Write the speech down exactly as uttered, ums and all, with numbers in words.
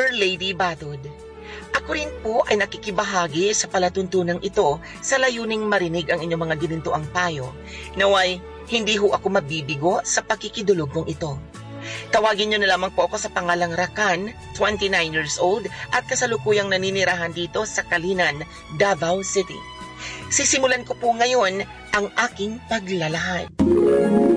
Honor Lady Batud. Ako rin po ay nakikibahagi sa palatuntunang ito sa layuning marinig ang inyong mga ginintuang payo. Naway, hindi ho ako mabibigo sa pakikidulog kong ito. Tawagin niyo na lamang po ako sa pangalang Rakan, twenty-nine years old, at kasalukuyang naninirahan dito sa Kalinan, Davao City. Sisimulan ko po ngayon ang aking paglalahad.